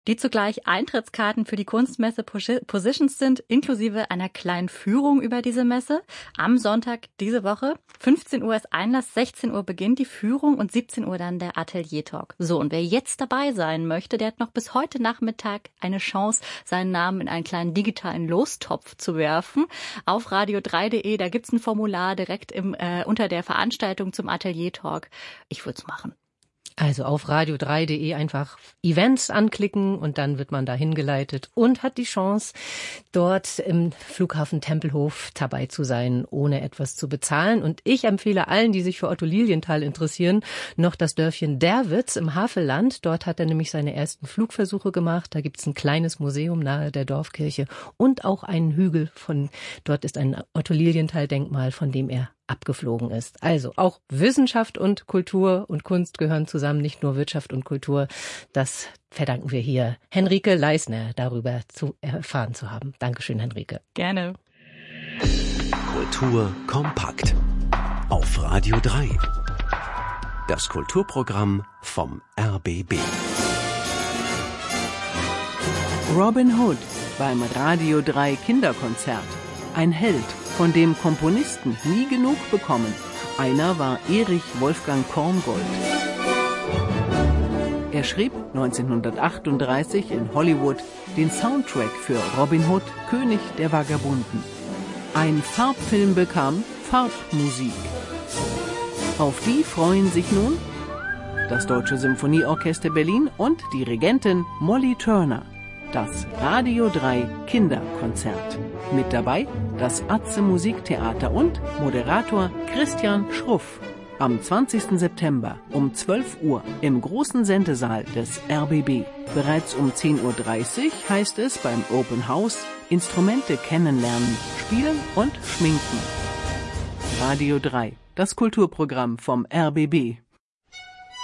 die zugleich Eintrittskarten für die Kunstmesse Positions sind, inklusive einer kleinen Führung über diese Messe. Am Sonntag diese Woche, 15 Uhr ist Einlass, 16 Uhr beginnt die Führung und 17 Uhr dann der Atelier-Talk. So, und wer jetzt dabei sein möchte, der hat noch bis heute Nachmittag eine Chance, seinen Namen in einen kleinen digitalen Lostopf zu werfen. Auf radio3.de, da gibt's ein Formular direkt unter der Veranstaltung zum Atelier-Talk. Ich würde es machen. Also auf radio3.de einfach Events anklicken und dann wird man da hingeleitet und hat die Chance, dort im Flughafen Tempelhof dabei zu sein, ohne etwas zu bezahlen. Und ich empfehle allen, die sich für Otto Lilienthal interessieren, noch das Dörfchen Derwitz im Havelland. Dort hat er nämlich seine ersten Flugversuche gemacht. Da gibt's ein kleines Museum nahe der Dorfkirche und auch einen Hügel. Dort ist ein Otto Lilienthal-Denkmal, von dem er abgeflogen ist. Also auch Wissenschaft und Kultur und Kunst gehören zusammen, nicht nur Wirtschaft und Kultur. Das verdanken wir hier Henrike Leisner, darüber zu erfahren zu haben. Dankeschön, Henrike. Gerne. Kultur kompakt auf Radio 3. Das Kulturprogramm vom RBB. Robin Hood beim Radio 3 Kinderkonzert. Ein Held, von dem Komponisten nie genug bekommen. Einer war Erich Wolfgang Korngold. Er schrieb 1938 in Hollywood den Soundtrack für Robin Hood, König der Vagabunden. Ein Farbfilm bekam Farbmusik. Auf die freuen sich nun das Deutsche Symphonieorchester Berlin und Dirigentin Molly Turner. Das Radio 3 Kinderkonzert. Mit dabei das Atze Musiktheater und Moderator Christian Schruff. Am 20. September um 12 Uhr im großen Sendesaal des RBB. Bereits um 10.30 Uhr heißt es beim Open House Instrumente kennenlernen, spielen und schminken. Radio 3, das Kulturprogramm vom RBB.